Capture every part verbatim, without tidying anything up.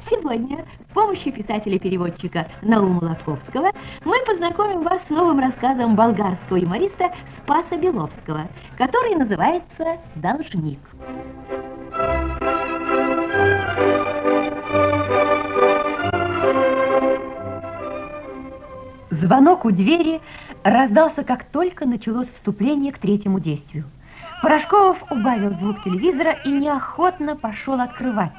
Сегодня с помощью писателя-переводчика Наума Латковского мы познакомим вас с новым рассказом болгарского юмориста Спаса Беловского, который называется «Должник». Звонок у двери раздался, как только началось вступление к третьему действию. Порошков убавил звук телевизора и неохотно пошел открывать.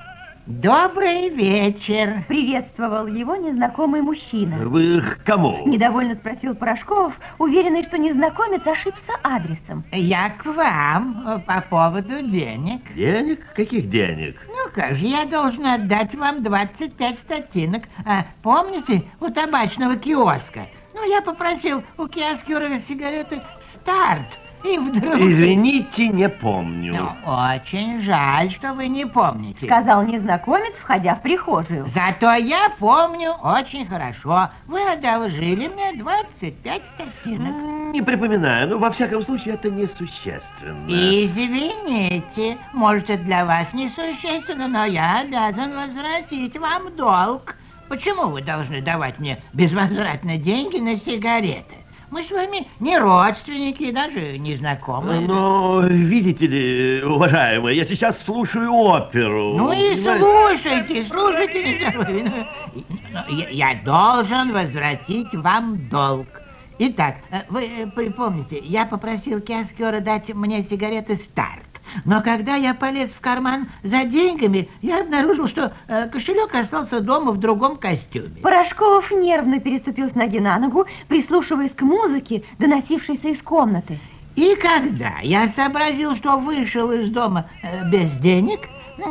Добрый вечер. Приветствовал его незнакомый мужчина. Вы к кому? Недовольно спросил Порошков, уверенный, что незнакомец ошибся адресом. Я к вам по поводу денег. Денег? Каких денег? Ну как же, я должен отдать вам двадцать пять стотинок. А, помните, у табачного киоска? Ну, я попросил у киоскера сигареты «Старт». И вдруг... Извините, не помню. Ну, очень жаль, что вы не помните. Сказал незнакомец, входя в прихожую. Зато я помню очень хорошо. Вы одолжили мне двадцать пять стотинок. Не припоминаю, но во всяком случае это несущественно. Извините, может, это для вас несущественно, но я обязан возвратить вам долг. Почему вы должны давать мне безвозвратно деньги на сигареты? Мы с вами не родственники, даже не знакомые. Но, видите ли, уважаемый, я сейчас слушаю оперу. Ну и слушайте, слушайте. Я, я должен возвратить вам долг. Итак, вы припомните, я попросил киоскера дать мне сигареты «Старт». Но когда я полез в карман за деньгами, я обнаружил, что э, кошелек остался дома в другом костюме. Порошков нервно переступил с ноги на ногу, прислушиваясь к музыке, доносившейся из комнаты. И когда я сообразил, что вышел из дома э, без денег,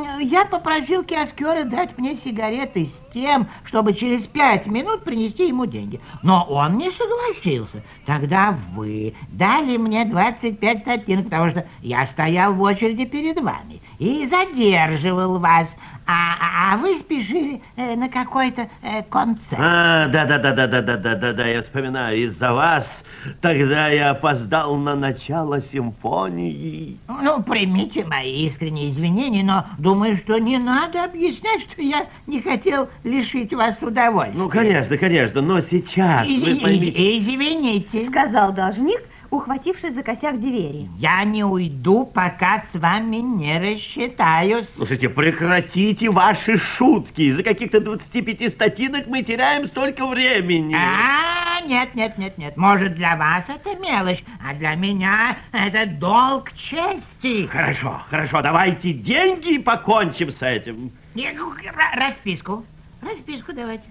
я попросил киоскера дать мне сигареты с тем, чтобы через пять минут принести ему деньги. Но он не согласился. Тогда вы дали мне двадцать пять стотинок, потому что я стоял в очереди перед вами и задерживал вас. А, а, а вы спешили э, на какой-то э, концерт. А, да-да-да-да-да-да-да-да, я вспоминаю, из-за вас тогда я опоздал на начало симфонии. Ну, примите мои искренние извинения, но думаю, что не надо объяснять, что я не хотел лишить вас удовольствия. Ну, конечно, конечно, но сейчас Из- вы поймите... Извините. Сказал должник, ухватившись за косяк двери. Я не уйду, пока с вами не рассчитаюсь. Слушайте, прекратите ваши шутки. За каких-то двадцати пяти стотинок мы теряем столько времени. А, нет, нет, нет, нет. Может, для вас это мелочь, а для меня это долг чести. Хорошо, хорошо, давайте деньги и покончим с этим. Расписку. Расписку давайте.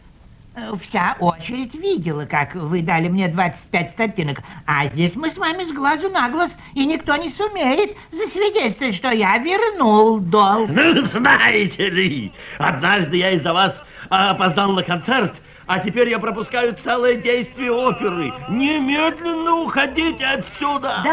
Вся очередь видела, как вы дали мне двадцать пять стотинок, а здесь мы с вами с глазу на глаз, и никто не сумеет засвидетельствовать, что я вернул долг. Ну, знаете ли, однажды я из-за вас опоздал на концерт, а теперь я пропускаю целое действие оперы. Немедленно уходите отсюда!